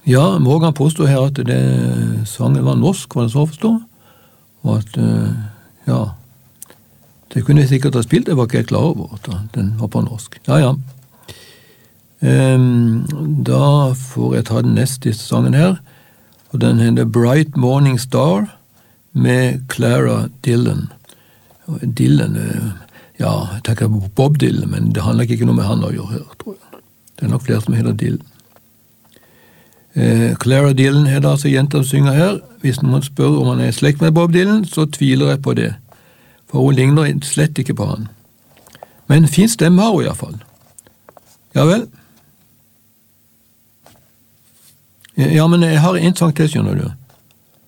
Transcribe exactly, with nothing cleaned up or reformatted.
Ja, Morgan påstår her at det, sangen var norsk, var det så å forstå? Og at, ja, det kunne jeg sikkert ha spilt, jeg var ikke helt klar over at den var på norsk. Ja, ja. Um, da får jeg ta den neste sangen her, og den heter Bright Morning Star med Clara Dillon. Dylan, ja, jeg tenker på Bob Dylan, men det handler ikke noe med han å gjøre her, tror jeg. Det er nok flere som heter Dylan. Eh, Clara Dillon er det altså jenta som synger her. Hvis noen spør om han er slekt med Bob Dylan, så tviler jeg på det. For hun ligner slett ikke på han. Men fin stemme har hun i hvert fall. Ja vel? Ja, men jeg har en sang til, skjønner du.